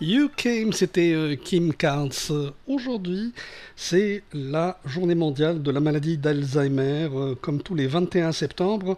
You Came, c'était Kim Carnes. Aujourd'hui, c'est la journée mondiale de la maladie d'Alzheimer. Comme tous les 21 septembre,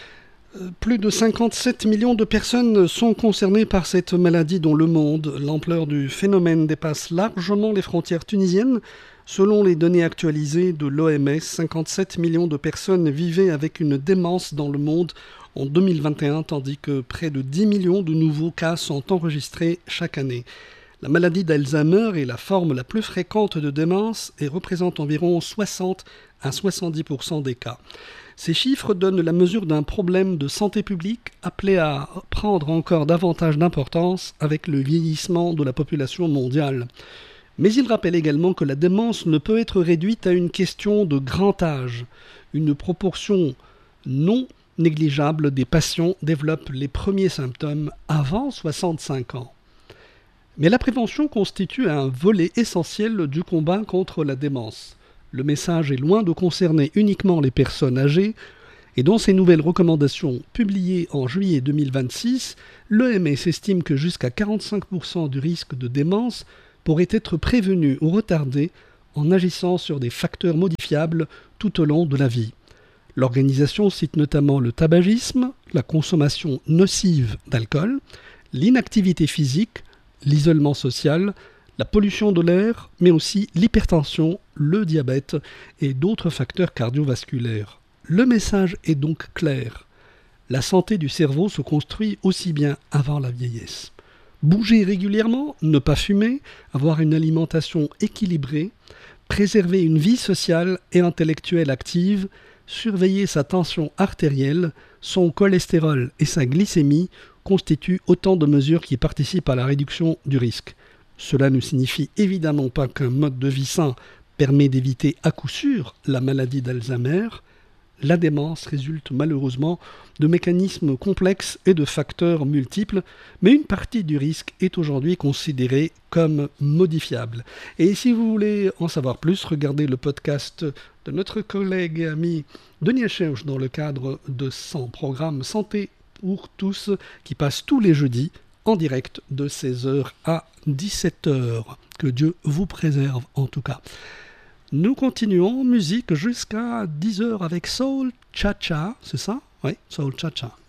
plus de 57 millions de personnes sont concernées par cette maladie dans le monde. L'ampleur du phénomène dépasse largement les frontières tunisiennes. Selon les données actualisées de l'OMS, 57 millions de personnes vivaient avec une démence dans le monde en 2021, tandis que près de 10 millions de nouveaux cas sont enregistrés chaque année. La maladie d'Alzheimer est la forme la plus fréquente de démence et représente environ 60 à 70% des cas. Ces chiffres donnent la mesure d'un problème de santé publique appelé à prendre encore davantage d'importance avec le vieillissement de la population mondiale. Mais il rappelle également que la démence ne peut être réduite à une question de grand âge. Une proportion non négligeable des patients développent les premiers symptômes avant 65 ans. Mais la prévention constitue un volet essentiel du combat contre la démence. Le message est loin de concerner uniquement les personnes âgées, et dans ses nouvelles recommandations publiées en juillet 2026, l'OMS estime que jusqu'à 45% du risque de démence pourrait être prévenu ou retardé en agissant sur des facteurs modifiables tout au long de la vie. L'organisation cite notamment le tabagisme, la consommation nocive d'alcool, l'inactivité physique, l'isolement social, la pollution de l'air, mais aussi l'hypertension, le diabète et d'autres facteurs cardiovasculaires. Le message est donc clair. La santé du cerveau se construit aussi bien avant la vieillesse. Bouger régulièrement, ne pas fumer, avoir une alimentation équilibrée, préserver une vie sociale et intellectuelle active, surveiller sa tension artérielle, son cholestérol et sa glycémie constituent autant de mesures qui participent à la réduction du risque. Cela ne signifie évidemment pas qu'un mode de vie sain permet d'éviter à coup sûr la maladie d'Alzheimer. La démence résulte malheureusement de mécanismes complexes et de facteurs multiples, mais une partie du risque est aujourd'hui considérée comme modifiable. Et si vous voulez en savoir plus, regardez le podcast de notre collègue et ami Denis Echeuch dans le cadre de son programme Santé pour tous qui passe tous les jeudis en direct de 16h à 17h. Que Dieu vous préserve en tout cas. Nous continuons en musique jusqu'à 10h avec Soul Cha-Cha, c'est ça? Oui, Soul Cha-Cha.